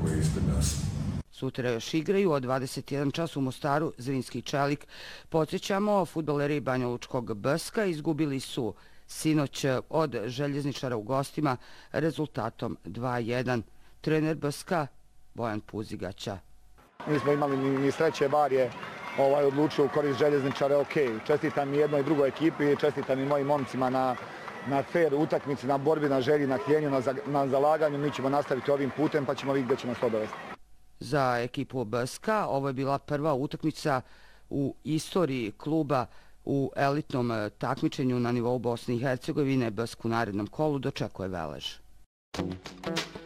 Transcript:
koji je ispred nas. Sutra još igraju od 21 čas u Mostaru Zrinski Čelik. Podsjećamo, fudbaleri Banja Lučkog BSK izgubili su sinoć od Željezničara u gostima rezultatom 2:1. Trener BSK Bojan Puzigaća. Nismo imali ni sreće, bar je odlučio u korist Željezničara. Ok, čestitam i jednoj i drugoj ekipi, čestitam i mojim momcima na fair utakmici, na borbi, na želji, na htjenju, na zalaganju. Mi ćemo nastaviti ovim putem pa ćemo vidjeti gdje će nas to dovesti. Za ekipu BSK ovo je bila prva utakmica u istoriji kluba u elitnom takmičenju na nivou Bosne i Hercegovine. BSK u narednom kolu dočekuje Velež.